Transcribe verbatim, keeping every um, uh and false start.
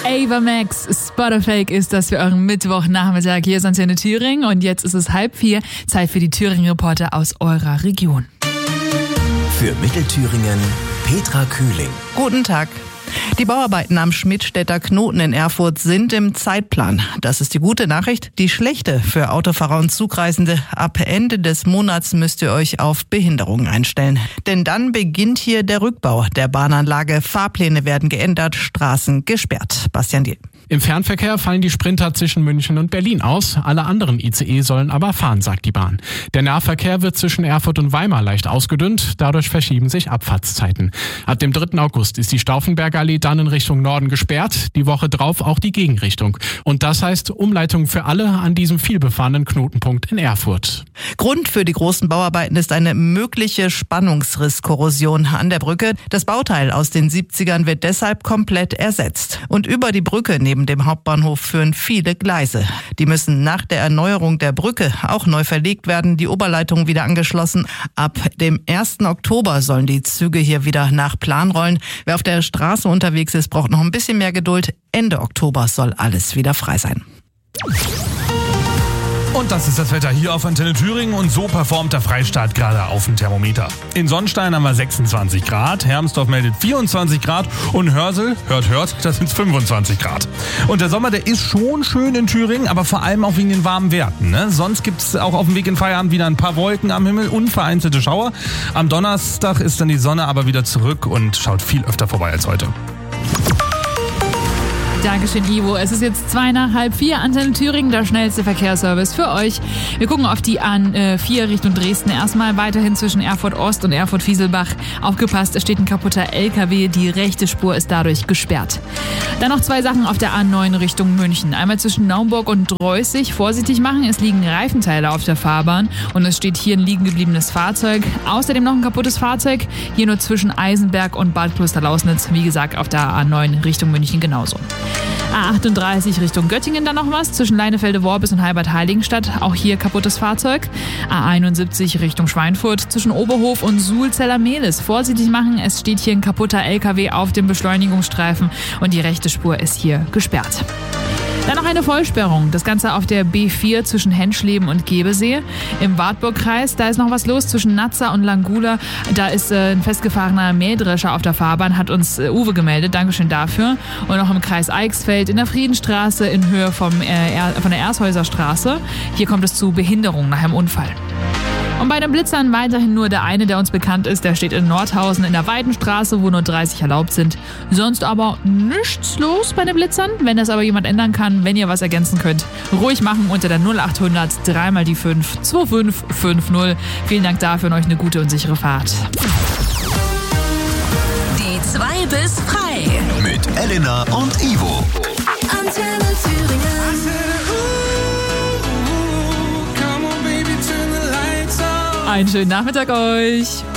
Ava Max, Spotterfake ist das für euren Mittwochnachmittag. Hier ist Antenne Thüringen und jetzt ist es halb vier. Zeit für die Thüringen-Reporter aus eurer Region. Für Mittelthüringen Petra Kühling. Guten Tag. Die Bauarbeiten am Schmidtstädter Knoten in Erfurt sind im Zeitplan. Das ist die gute Nachricht. Die schlechte für Autofahrer und Zugreisende. Ab Ende des Monats müsst ihr euch auf Behinderungen einstellen. Denn dann beginnt hier der Rückbau der Bahnanlage. Fahrpläne werden geändert, Straßen gesperrt. Bastian Diel. Im Fernverkehr fallen die Sprinter zwischen München und Berlin aus. Alle anderen I C E sollen aber fahren, sagt die Bahn. Der Nahverkehr wird zwischen Erfurt und Weimar leicht ausgedünnt. Dadurch verschieben sich Abfahrtszeiten. Ab dem dritten August ist die Stauffenbergallee dann in Richtung Norden gesperrt. Die Woche drauf auch die Gegenrichtung. Und das heißt Umleitung für alle an diesem vielbefahrenen Knotenpunkt in Erfurt. Grund für die großen Bauarbeiten ist eine mögliche Spannungsrisskorrosion an der Brücke. Das Bauteil aus den siebzigern wird deshalb komplett ersetzt. Und über die Brücke neben dem Hauptbahnhof führen viele Gleise. Die müssen nach der Erneuerung der Brücke auch neu verlegt werden, die Oberleitung wieder angeschlossen. Ab dem ersten Oktober sollen die Züge hier wieder nach Plan rollen. Wer auf der Straße unterwegs ist, braucht noch ein bisschen mehr Geduld. Ende Oktober soll alles wieder frei sein. Und das ist das Wetter hier auf Antenne Thüringen und so performt der Freistaat gerade auf dem Thermometer. In Sonnstein haben wir sechsundzwanzig Grad, Hermsdorf meldet vierundzwanzig Grad und Hörsel, hört, hört, das sind fünfundzwanzig Grad. Und der Sommer, der ist schon schön in Thüringen, aber vor allem auch wegen den warmen Werten. Ne? Sonst gibt es auch auf dem Weg in Feierabend wieder ein paar Wolken am Himmel und vereinzelte Schauer. Am Donnerstag ist dann die Sonne aber wieder zurück und schaut viel öfter vorbei als heute. Dankeschön, Ivo. Es ist jetzt zwei nach halb vier. Antenne Thüringen, der schnellste Verkehrsservice für euch. Wir gucken auf die A vier Richtung Dresden. Erstmal weiterhin zwischen Erfurt Ost und Erfurt Fieselbach. Aufgepasst, es steht ein kaputter L K W. Die rechte Spur ist dadurch gesperrt. Dann noch zwei Sachen auf der A neun Richtung München. Einmal zwischen Naumburg und Dreußig. Vorsichtig machen, es liegen Reifenteile auf der Fahrbahn und es steht hier ein liegen gebliebenes Fahrzeug. Außerdem noch ein kaputtes Fahrzeug. Hier nur zwischen Eisenberg und Bad Klosterlausnitz. Wie gesagt, auf der A neun Richtung München genauso. A achtunddreißig Richtung Göttingen dann noch was, zwischen Leinefelde-Worbis und Heilbad-Heiligenstadt, auch hier kaputtes Fahrzeug. A einundsiebzig Richtung Schweinfurt, zwischen Oberhof und Suhl-Zellermehlis. Vorsichtig machen, es steht hier ein kaputter L K W auf dem Beschleunigungsstreifen und die rechte Spur ist hier gesperrt. Dann noch eine Vollsperrung. Das Ganze auf der B vier zwischen Henschleben und Gebesee. Im Wartburgkreis, da ist noch was los zwischen Nazza und Langula. Da ist äh, ein festgefahrener Mähdrescher auf der Fahrbahn, hat uns äh, Uwe gemeldet. Dankeschön dafür. Und noch im Kreis Eichsfeld in der Friedenstraße in Höhe vom, äh, er, von der Ershäuser Straße. Hier kommt es zu Behinderungen nach einem Unfall. Und bei den Blitzern weiterhin nur der eine, der uns bekannt ist. Der steht in Nordhausen in der Weidenstraße, wo nur dreißig erlaubt sind. Sonst aber nichts los bei den Blitzern. Wenn das aber jemand ändern kann, wenn ihr was ergänzen könnt, ruhig machen unter der null achthundert drei mal die fünf zwei fünf fünf null. Vielen Dank dafür und euch eine gute und sichere Fahrt. Die zwei bis frei. Mit Elena und Ivo. Antenne Thüringen. Einen schönen Nachmittag euch.